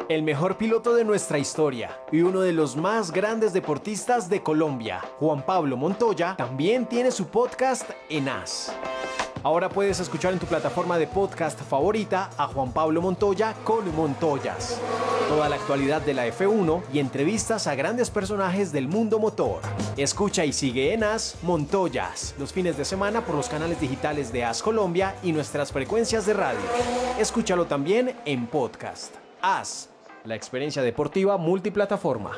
El mejor piloto de nuestra historia y uno de los más grandes deportistas de Colombia, Juan Pablo Montoya, también tiene su podcast en AS. Ahora puedes escuchar en tu plataforma de podcast favorita a Juan Pablo Montoya con Montoyas. Toda la actualidad de la F1 y entrevistas a grandes personajes del mundo motor. Escucha y sigue en AS Montoyas los fines de semana por los canales digitales de AS Colombia y nuestras frecuencias de radio. Escúchalo también en podcast. AS, la experiencia deportiva multiplataforma.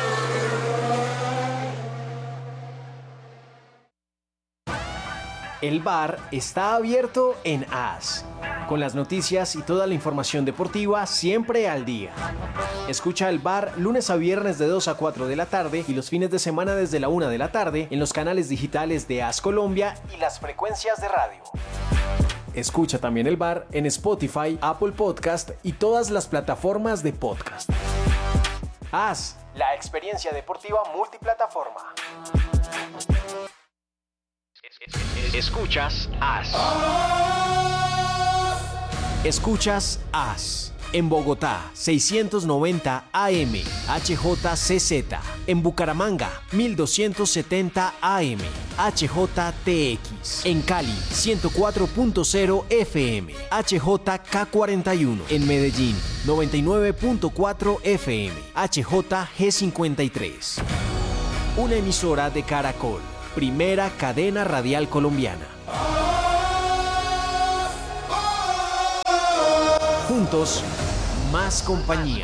El bar está abierto en AS, con las noticias y toda la información deportiva siempre al día. Escucha el bar lunes a viernes de 2 a 4 de la tarde y los fines de semana desde la 1 de la tarde en los canales digitales de AS Colombia y las frecuencias de radio. Escucha también el bar en Spotify, Apple Podcast y todas las plataformas de podcast. AS, la experiencia deportiva multiplataforma. Escuchas AS. Escuchas AS. En Bogotá, 690 AM, HJCZ. En Bucaramanga, 1270 AM, HJTX. En Cali, 104.0 FM, HJK41. En Medellín, 99.4 FM, HJG53. Una emisora de Caracol, primera cadena radial colombiana. Juntos, más compañía.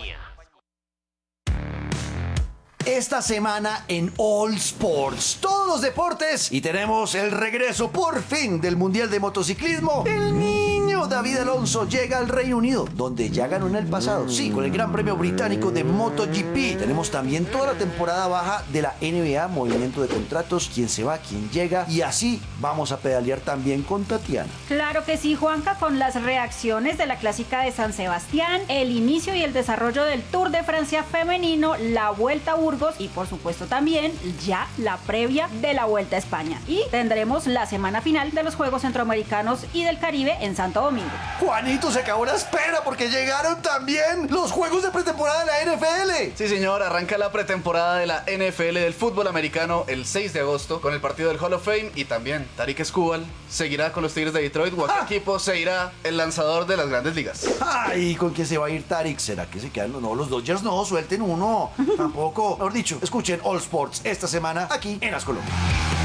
Esta semana en All Sports, todos los deportes, y tenemos el regreso por fin del Mundial de Motociclismo. El niño David Alonso llega al Reino Unido, donde ya ganó en el pasado, sí, con el Gran Premio Británico de MotoGP. Tenemos también toda la temporada baja de la NBA, movimiento de contratos, quién se va, quién llega, y así vamos a pedalear también con Tatiana. Claro que sí, Juanca, con las reacciones de la Clásica de San Sebastián, el inicio y el desarrollo del Tour de Francia femenino, la Vuelta a Burgos y por supuesto también ya la previa de la Vuelta a España. Y tendremos la semana final de los Juegos Centroamericanos y del Caribe en Santo Domingo. Juanito, se acabó la espera porque llegaron también los juegos de pretemporada de la NFL. Sí, señor, arranca la pretemporada de la NFL del fútbol americano el 6 de agosto con el partido del Hall of Fame y también Tariq Skubal seguirá con los Tigres de Detroit o a qué equipo se irá el lanzador de las grandes ligas. Ay, ¿con quién se va a ir Tariq? ¿Será que se quedan los Dodgers? No, suelten uno. Tampoco. Mejor dicho, escuchen All Sports esta semana aquí en AS Colombia.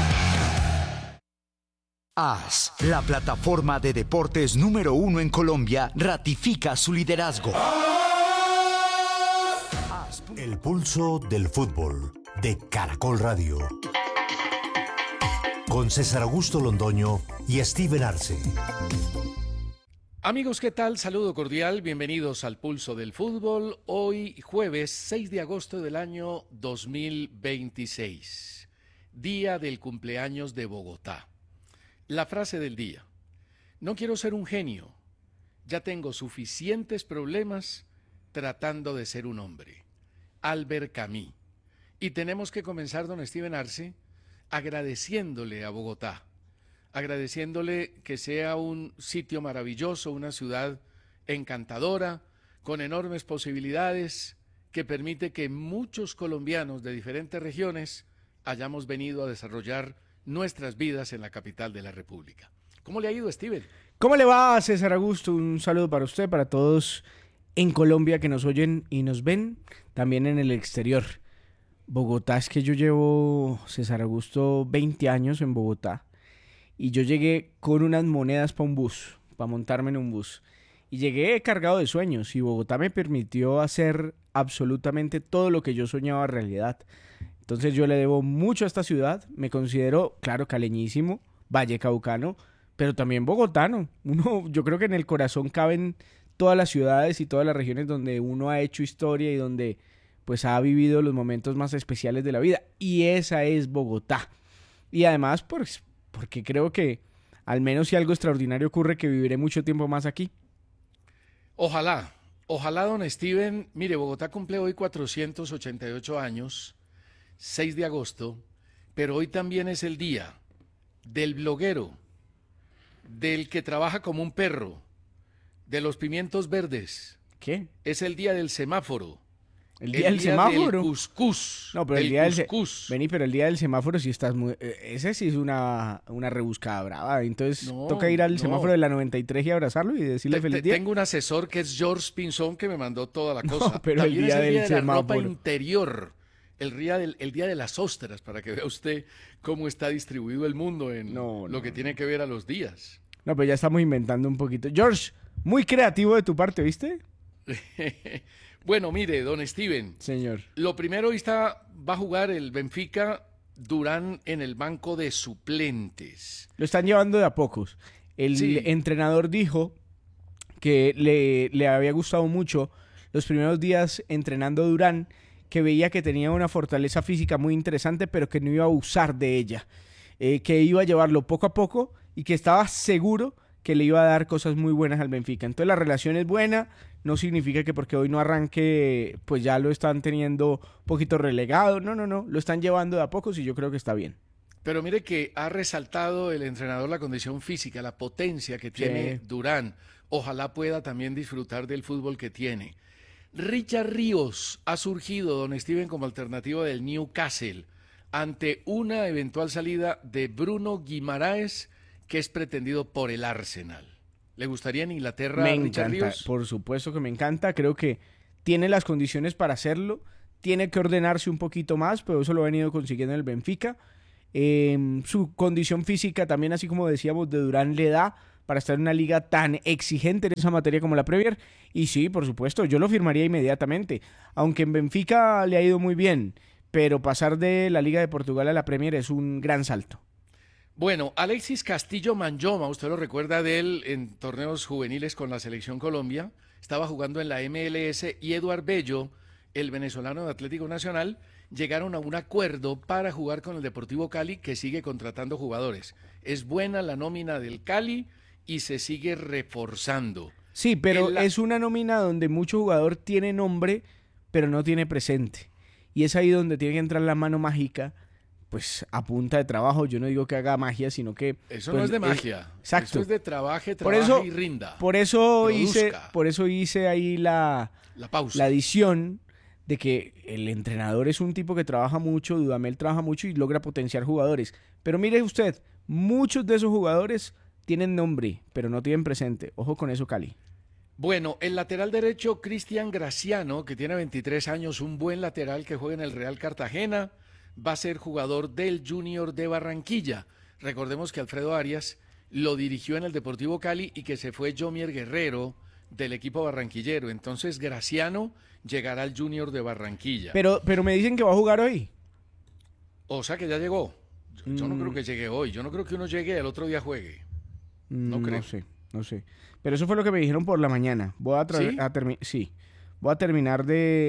AS, la plataforma de deportes número 1 en Colombia, ratifica su liderazgo. El pulso del fútbol de Caracol Radio. Con César Augusto Londoño y Steven Arce. Amigos, ¿qué tal? Saludo cordial, bienvenidos al Pulso del Fútbol. Hoy jueves 6 de agosto del año 2026, día del cumpleaños de Bogotá. La frase del día: no quiero ser un genio, ya tengo suficientes problemas tratando de ser un hombre. Albert Camus. Y tenemos que comenzar, don Steven Arce, agradeciéndole a Bogotá, agradeciéndole que sea un sitio maravilloso, una ciudad encantadora, con enormes posibilidades, que permite que muchos colombianos de diferentes regiones hayamos venido a desarrollar nuestras vidas en la capital de la República. ¿Cómo le ha ido, Steven? ¿Cómo le va, César Augusto? Un saludo para usted, para todos en Colombia que nos oyen y nos ven, también en el exterior. Bogotá, es que yo llevo, César Augusto, 20 años en Bogotá. Y yo llegué con unas monedas para un bus, para montarme en un bus. Y llegué cargado de sueños y Bogotá me permitió hacer absolutamente todo lo que yo soñaba realidad. Entonces yo le debo mucho a esta ciudad, me considero, claro, caleñísimo, vallecaucano, pero también bogotano. Yo creo que en el corazón caben todas las ciudades y todas las regiones donde uno ha hecho historia y donde pues ha vivido los momentos más especiales de la vida. Y esa es Bogotá. Y además, pues, porque creo que al menos si algo extraordinario ocurre, que viviré mucho tiempo más aquí. Ojalá, don Steven. Mire, Bogotá cumple hoy 488 años, 6 de agosto, pero hoy también es el día del bloguero, del que trabaja como un perro, de los pimientos verdes, ¿Qué? Es el día del semáforo. ¿El día del semáforo? Del cuscús. No, pero el del día cuscús. Vení, pero el día del semáforo sí estás muy... ese sí es una rebuscada brava. Entonces No, toca ir al no. semáforo de la 93 y abrazarlo y decirle feliz día. Tengo un asesor que es George Pinzón que me mandó toda la cosa. pero el También día es el del día de la ropa semáforo. interior. El día de las ostras, para que vea usted cómo está distribuido el mundo en lo que tiene que ver a los días. No, pero ya estamos inventando un poquito. George, muy creativo de tu parte, ¿viste? Bueno, mire, don Steven. Señor. Lo primero va a jugar el Benfica, Durán en el banco de suplentes. Lo están llevando de a pocos. El entrenador dijo que le había gustado mucho los primeros días entrenando Durán, que veía que tenía una fortaleza física muy interesante, pero que no iba a usar de ella. Que iba a llevarlo poco a poco y que estaba seguro que le iba a dar cosas muy buenas al Benfica. Entonces la relación es buena, no significa que porque hoy no arranque, pues ya lo están teniendo un poquito relegado. No, lo están llevando de a pocos y yo creo que está bien. Pero mire que ha resaltado el entrenador la condición física, la potencia que tiene Durán. Ojalá pueda también disfrutar del fútbol que tiene. Richard Ríos ha surgido, don Steven, como alternativa del Newcastle ante una eventual salida de Bruno Guimaraes, que es pretendido por el Arsenal. ¿Le gustaría en Inglaterra Me Richard encanta, Ríos? por supuesto que me encanta. Creo que tiene las condiciones para hacerlo. Tiene que ordenarse un poquito más, pero eso lo ha venido consiguiendo en el Benfica. Su condición física también, así como decíamos, de Durán le da para estar en una liga tan exigente en esa materia como la Premier. Y sí, por supuesto, yo lo firmaría inmediatamente. Aunque en Benfica le ha ido muy bien, pero pasar de la Liga de Portugal a la Premier es un gran salto. Bueno, Alexis Castillo Manjoma, usted lo recuerda de él en torneos juveniles con la Selección Colombia, estaba jugando en la MLS y Eduard Bello, el venezolano de Atlético Nacional, llegaron a un acuerdo para jugar con el Deportivo Cali, que sigue contratando jugadores. Es buena la nómina del Cali y se sigue reforzando. Sí, pero es una nómina donde mucho jugador tiene nombre, pero no tiene presente. Y es ahí donde tiene que entrar la mano mágica, pues a punta de trabajo. Yo no digo que haga magia, sino que... Eso pues, no es de magia. Exacto. Eso es de trabaje y rinda. Por eso hice ahí la pausa. La adición de que el entrenador es un tipo que trabaja mucho, Dudamel trabaja mucho y logra potenciar jugadores. Pero mire usted, muchos de esos jugadores tienen nombre, pero no tienen presente. Ojo con eso, Cali. Bueno, el lateral derecho, Cristian Graciano, que tiene 23 años, un buen lateral que juega en el Real Cartagena, va a ser jugador del Junior de Barranquilla. Recordemos que Alfredo Arias lo dirigió en el Deportivo Cali y que se fue Jomier Guerrero del equipo barranquillero. Entonces Graciano llegará al Junior de Barranquilla. Pero me dicen que va a jugar hoy. O sea que ya llegó. Yo no creo que llegue hoy. Yo no creo que uno llegue y el otro día juegue. No creo. No sé. Pero eso fue lo que me dijeron por la mañana. Voy a terminar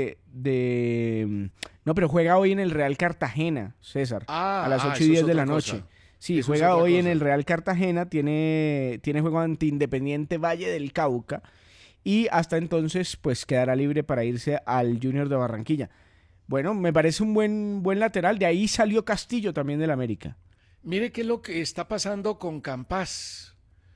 de... No, pero juega hoy en el Real Cartagena, César. A las 8:10 de la noche. Sí, Eso juega hoy en el Real Cartagena. Tiene juego ante Independiente Valle del Cauca. Y hasta entonces, pues quedará libre para irse al Junior de Barranquilla. Bueno, me parece un buen lateral. De ahí salió Castillo también del América. Mire qué es lo que está pasando con Campas.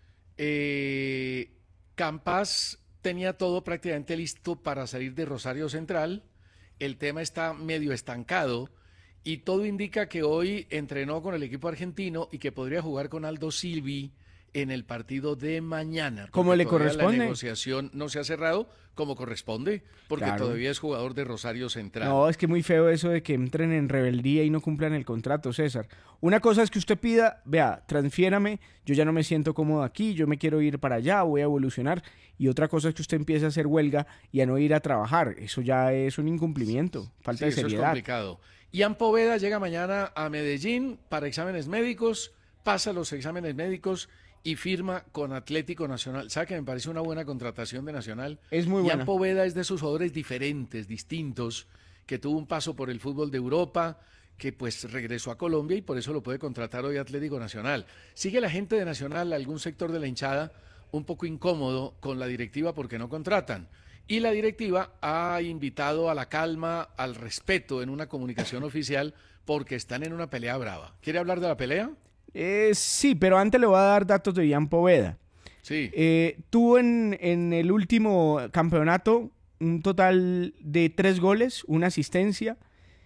Campas tenía todo prácticamente listo para salir de Rosario Central. El tema está medio estancado y todo indica que hoy entrenó con el equipo argentino y que podría jugar con Aldo Silvi en el partido de mañana. ¿Cómo le corresponde? La negociación no se ha cerrado como corresponde, porque Claro. todavía es jugador de Rosario Central. No, es que muy feo eso de que entren en rebeldía y no cumplan el contrato, César. Una cosa es que usted pida, vea, transfiérame, yo ya no me siento cómodo aquí, yo me quiero ir para allá, voy a evolucionar. Y otra cosa es que usted empiece a hacer huelga y a no ir a trabajar. Eso ya es un incumplimiento, falta de eso es seriedad. complicado. Ian Poveda llega mañana a Medellín para exámenes médicos, pasa los exámenes médicos y firma con Atlético Nacional. ¿Sabe que me parece una buena contratación de Nacional? Es muy buena. Ian Poveda es de esos jugadores diferentes, distintos, que tuvo un paso por el fútbol de Europa, que pues regresó a Colombia y por eso lo puede contratar hoy Atlético Nacional. Sigue la gente de Nacional, algún sector de la hinchada, un poco incómodo con la directiva porque no contratan. Y la directiva ha invitado a la calma, al respeto en una comunicación oficial porque están en una pelea brava. ¿Quiere hablar de la pelea? Sí, pero antes le voy a dar datos de Ian Poveda. Sí. Tuvo en el último campeonato un total de 3 goles, una asistencia.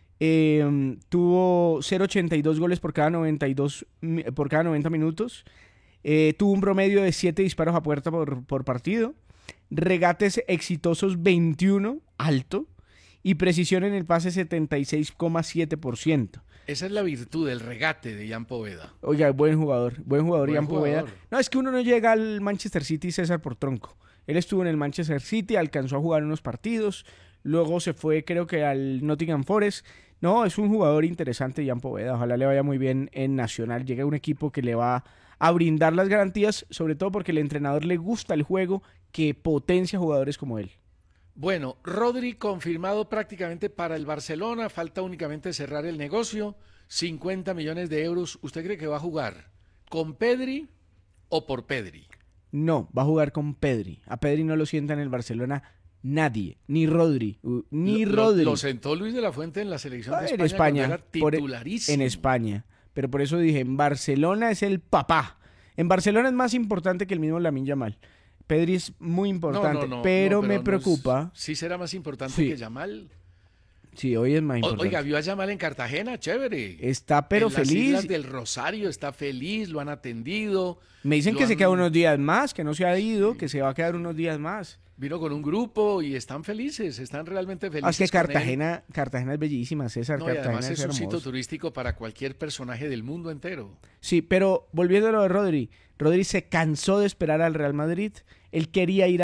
Tuvo 0.82 goles por cada 90 minutos. Tuvo un promedio de 7 disparos a puerta por partido. Regates exitosos 21, alto. Y precisión en el pase 76,7%. Esa es la virtud del regate de Ian Poveda. Oiga, buen jugador Ian Poveda. jugador. No, es que uno no llega al Manchester City, César, por tronco. Él estuvo en el Manchester City, alcanzó a jugar unos partidos, luego se fue creo que al Nottingham Forest. No, es un jugador interesante Ian Poveda, ojalá le vaya muy bien en Nacional. Llega un equipo que le va a brindar las garantías, sobre todo porque el entrenador le gusta el juego que potencia jugadores como él. Bueno, Rodri confirmado prácticamente para el Barcelona, falta únicamente cerrar el negocio, 50 millones de euros. ¿Usted cree que va a jugar con Pedri o por Pedri? No, va a jugar con Pedri. A Pedri no lo sienta en el Barcelona nadie, ni Rodri, Rodri. Lo sentó Luis de la Fuente en la selección de España, en España, cuando era titularísimo. en España. Pero por eso dije, en Barcelona es el papá. En Barcelona es más importante que el mismo Lamine Yamal. Pedri es muy importante, pero me preocupa. ¿Sí será más importante Sí. que Yamal? Sí, hoy es más importante. Oiga, vio a Yamal en Cartagena, chévere. Está pero en las feliz. Islas del Rosario está feliz, lo han atendido. Me dicen lo que se han- queda unos días más, que no se ha ido, que se va a quedar unos días más. Vino con un grupo y están felices, están realmente felices. Ah, es que con él. Cartagena es bellísima, César. No, y Cartagena además es un sitio hermoso. turístico para cualquier personaje del mundo entero. Sí, pero volviendo a lo de Rodri. Rodri se cansó de esperar al Real Madrid. Él quería ir